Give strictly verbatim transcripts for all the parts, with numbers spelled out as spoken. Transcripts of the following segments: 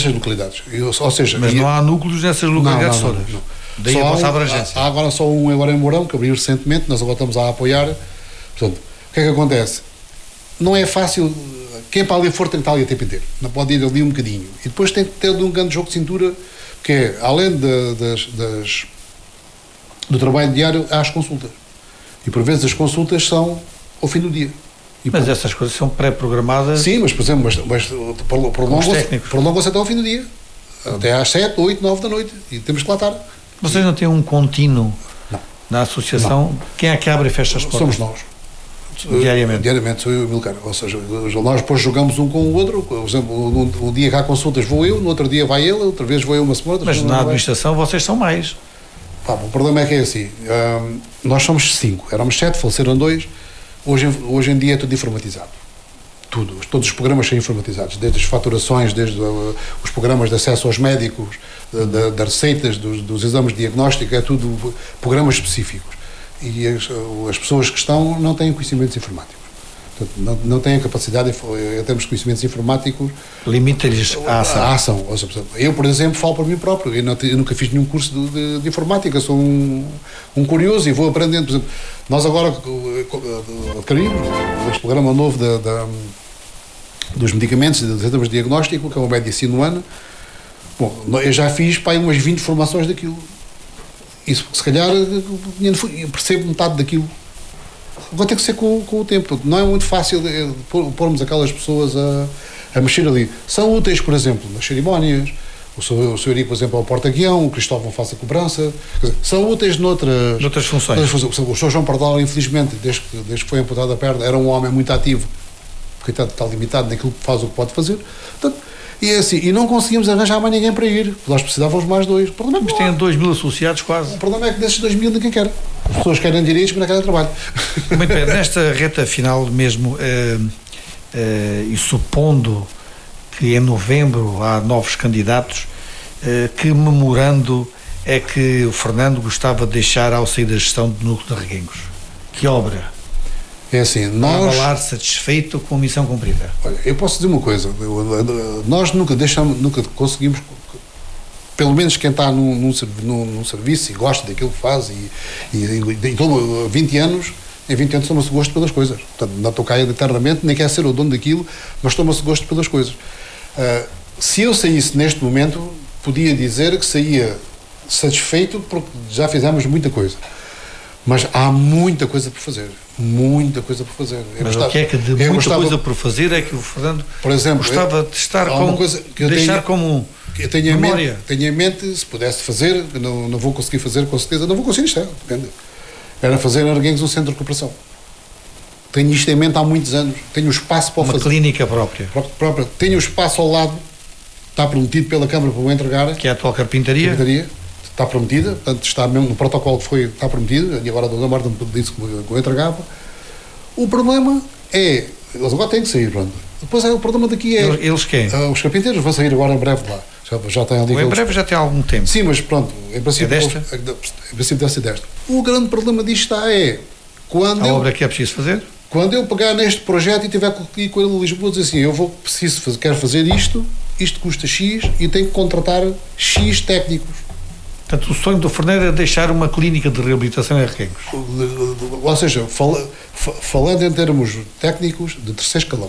essas localidades. Eu, ou seja, mas não há núcleos nessas localidades não, não, todas. Não, não. Daí Só a vossa há, abrangência. Há agora só um agora em Mourão, que abriu recentemente, nós agora estamos a apoiar. Portanto, o que é que acontece? Não é fácil, quem para ali for tem que estar ali o tempo inteiro, não pode ir ali um bocadinho. E depois tem que ter um grande jogo de cintura, que é, além de, das, das, do trabalho diário, há as consultas. E por vezes as consultas são ao fim do dia. E mas por... essas coisas são pré-programadas. Sim, mas por exemplo, mas, mas prolongam-se prolongam até ao fim do dia. Até às sete, oito, nove da noite. E temos que lá estar. Vocês não têm um contínuo não. na associação? Não. Quem é que abre e fecha as portas? Somos nós. Diariamente? Diariamente, sou eu e o Milcar. Ou seja, nós depois jogamos um com o outro. Por exemplo, um, um dia que há consultas vou eu, no outro dia vai ele, outra vez vou eu uma semana. Mas na administração vai. Vocês são mais. Pá, o problema é que é assim, hum, nós somos cinco, éramos sete, faleceram dois. Hoje, hoje em dia é tudo informatizado. Tudo, todos os programas são informatizados, desde as faturações, desde uh, os programas de acesso aos médicos, das receitas, dos, dos exames de diagnóstico, é tudo programas específicos. E as, as pessoas que estão não têm conhecimentos informáticos. Portanto, não, não têm a capacidade, em termos de conhecimentos informáticos... Limita-lhes a ação. A ação. Ou seja, eu, por exemplo, falo para mim próprio. Eu, não, eu nunca fiz nenhum curso de, de, de informática. Sou um, um curioso e vou aprendendo. Por exemplo, nós agora adquirimos este programa novo da, da, dos medicamentos, dos exames de diagnóstico, que é uma medicina no ano. Bom, eu já fiz para aí umas vinte formações daquilo. Isso, se calhar, eu percebo metade daquilo. Vai ter que ser com, com o tempo. Não é muito fácil pormos aquelas pessoas a, a mexer ali. São úteis, por exemplo, nas cerimónias. O senhor Eurico, por exemplo, é o porta-guião, o Cristóvão faz a cobrança. Quer dizer, são úteis noutras, noutras funções. Noutras, o senhor João Pardal, infelizmente, desde que, desde que foi amputado a perna, era um homem muito ativo, porque está, está limitado naquilo que faz o que pode fazer. Portanto, e é assim, e não conseguimos arranjar mais ninguém para ir. Nós precisávamos mais dois. O problema é que mas tem dois mil associados quase. O problema é que desses dois mil ninguém quer. As pessoas querem direitos, mas não querem trabalho. Muito bem, nesta reta final mesmo, eh, eh, e supondo que em novembro há novos candidatos, eh, que memorando é que o Fernando gostava de deixar ao sair da gestão do núcleo de Reguengos? Que obra? É assim, nós... falar satisfeito com a missão cumprida. Olha, eu posso dizer uma coisa, nós nunca deixamos, nunca conseguimos, pelo menos quem está num, num, num, num serviço e gosta daquilo que faz e, e, e, e todo, vinte anos, em vinte anos toma-se gosto pelas coisas. Portanto, não estou cá eternamente, nem quer ser o dono daquilo, mas toma-se gosto pelas coisas. Uh, se eu saísse neste momento, podia dizer que saía satisfeito porque já fizemos muita coisa. Mas há muita coisa por fazer. Muita coisa por fazer. Eu Mas gostava, o que é que de muita gostava, coisa por fazer é que o Fernando, por exemplo, gostava eu, de estar como, coisa que eu deixar tenho, como que eu tenho memória? Em mente, tenho em mente, se pudesse fazer, não, não vou conseguir fazer com certeza, não vou conseguir isto, é, depende. Era fazer em Arguengos um centro de recuperação. Tenho isto em mente há muitos anos. Tenho o espaço para o Uma fazer. Uma clínica própria. própria. Tenho o espaço ao lado, está prometido pela Câmara para o entregar. Que é a atual carpintaria. carpintaria. Está prometida, portanto está mesmo no protocolo que foi, está prometido, e agora a Dona Marta disse que eu entregava. O problema é, eles agora têm que sair, pronto. Depois é, o problema daqui é... Eles quem? Uh, os carpinteiros vão sair agora em breve de lá. Já, já tem ali... Em breve eles... já tem algum tempo. Sim, mas pronto, em princípio... É desta? Em princípio deve ser desta. O grande problema disto está é... Quando a eu, obra que é preciso fazer? Quando eu pegar neste projeto e tiver que ir com ele a Lisboa, dizer assim, eu vou, preciso fazer, quero fazer isto, isto custa X e tenho que contratar X técnicos. Portanto, o sonho do Fernando era deixar uma clínica de reabilitação em Reguengos. Ou seja, fala, falando em termos técnicos, de terceiro escalão.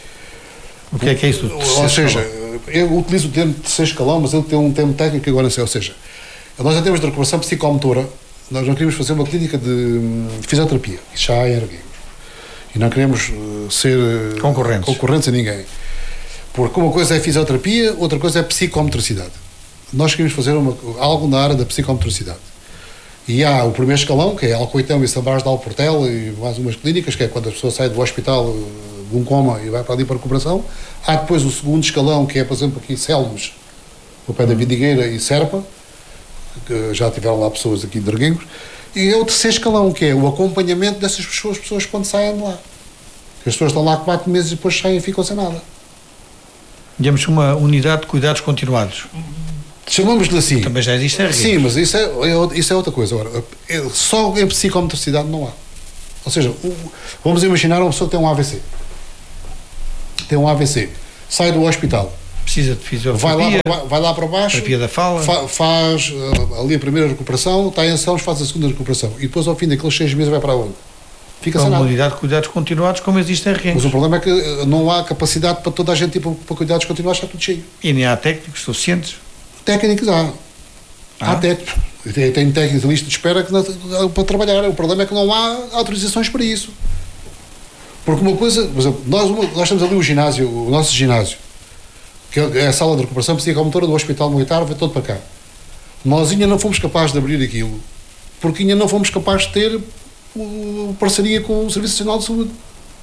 O que é que é isso? Ou seja, eu utilizo o termo de terceiro escalão, mas ele tem um termo técnico que agora não sei. Ou seja, nós em termos de recuperação psicomotora, nós não queríamos fazer uma clínica de fisioterapia. Isso já há em Reguengos. E não queremos ser concorrentes. concorrentes a ninguém. Porque uma coisa é fisioterapia, outra coisa é psicomotricidade. Nós queremos fazer uma, algo na área da psicomotricidade. E há o primeiro escalão, que é Alcoitão e São Brás de Alportel e mais umas clínicas, que é quando a pessoa sai do hospital de um coma e vai para ali para a recuperação. Há depois o segundo escalão, que é, por exemplo, aqui Selmos, o pé da Vidigueira e Serpa, que já tiveram lá pessoas aqui de Reguengos. E é o terceiro escalão, que é o acompanhamento dessas pessoas, pessoas quando saem de lá. As pessoas estão lá quatro meses e depois saem e ficam sem nada. Digamos uma unidade de cuidados continuados. Chamamos-lhe assim. Também já existe em Reguengos. Sim, mas isso é, isso é outra coisa. Agora, só em psicomotricidade não há. Ou seja, o, vamos imaginar uma pessoa que tem um A V C. Tem um A V C. Sai do hospital. Precisa de fisioterapia, vai lá, vai lá para baixo, terapia da fala. Fa, faz uh, ali a primeira recuperação, está em ação, faz a segunda recuperação. E depois, ao fim daqueles seis meses, vai para onde? Fica para sem uma nada. unidade de cuidados continuados, como existe em Reguengos. Mas o problema é que não há capacidade para toda a gente ir para, para cuidados continuados, está tudo cheio. E nem há técnicos suficientes. Técnicos há. Ah. Há técnicos. Tem, tem técnicos de lista de espera que não, para trabalhar. O problema é que não há autorizações para isso. Porque uma coisa, por exemplo, nós, nós temos ali o ginásio, o nosso ginásio, que é a sala de recuperação psicomotora do Hospital Militar, vai todo para cá. Nós ainda não fomos capazes de abrir aquilo, porque ainda não fomos capazes de ter uh, parceria com o Serviço Nacional de Saúde.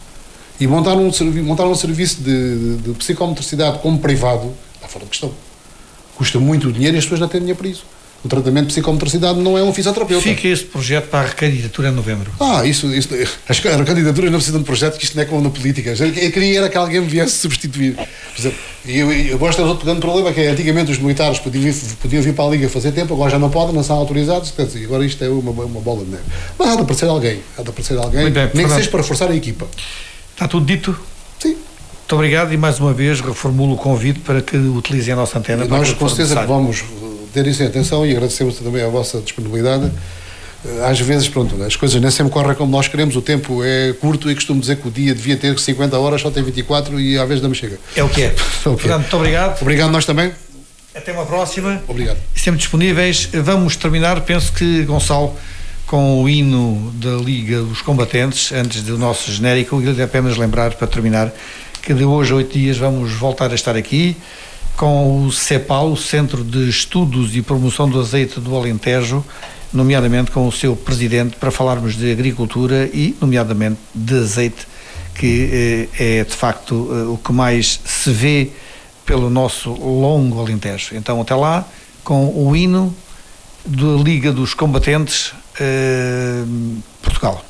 E montar um, montar um serviço de, de, de psicomotricidade como privado, está fora de questão. Custa muito dinheiro e as pessoas não têm dinheiro para isso. O tratamento de psicomotricidade não é um fisioterapeuta. Fica esse projeto para a recandidatura em novembro. Ah, isso, isso as candidaturas não precisam de projeto, que isto não é como na política. Eu queria era que alguém me viesse substituir. Por exemplo, eu, eu gosto de outro grande problema, que é antigamente os militares podiam vir, podiam vir para a Liga fazer tempo, agora já não podem, não são autorizados, dizer, agora isto é uma, uma bola de neve. Mas há de aparecer alguém, há de aparecer alguém, bem, nem Fernando, que seja para forçar a equipa. Está tudo dito? Sim. Muito obrigado e mais uma vez reformulo o convite para que utilizem a nossa antena. E para nós com certeza que vamos ter isso em atenção e agradecemos também a vossa disponibilidade. Às vezes, pronto, as coisas nem sempre correm como nós queremos, o tempo é curto e costumo dizer que o dia devia ter cinquenta horas, só tem vinte e quatro e às vezes não me chega. É o que é. É o que é. Portanto, muito obrigado. Obrigado nós também. Até uma próxima. Obrigado. Sempre disponíveis. Vamos terminar, penso que, Gonçalo, com o hino da Liga dos Combatentes, antes do nosso genérico, e apenas lembrar, para terminar, que de hoje a oito dias vamos voltar a estar aqui com o CEPAL, o Centro de Estudos e Promoção do Azeite do Alentejo, nomeadamente com o seu presidente, para falarmos de agricultura e, nomeadamente, de azeite, que eh, é, de facto, eh, o que mais se vê pelo nosso longo Alentejo. Então, até lá, com o hino da Liga dos Combatentes, eh, Portugal.